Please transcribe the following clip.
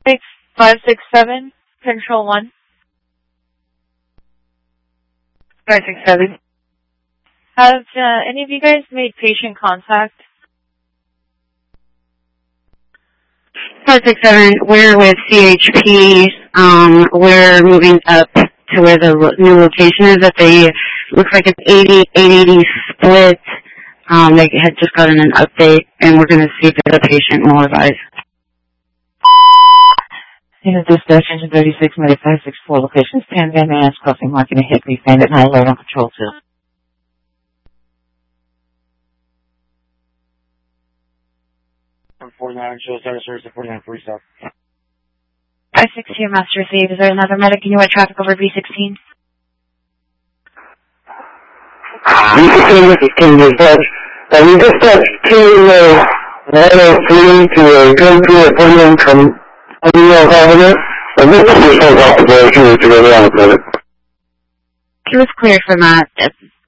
567, Control 1. 567. Have any of you guys made patient contact? 567, we're with CHP. We're moving up to where the new location is. That they looks like it's 80 split. They had just gotten an update, and we're going to see if there's a patient, and we'll advise. Unit dispatch, engine 36, Medic 564, locations 10 Van Ness, crossing marking a hit, be found at high alert on Control 2. 49, show started service at 49 free south. 562, master received. Is there another medic in your traffic over B16? B16, this is King Dispatch. You dispatched to 103 to come to an appointment from Harvard. And this is the operation to go down with it. It was clear from that.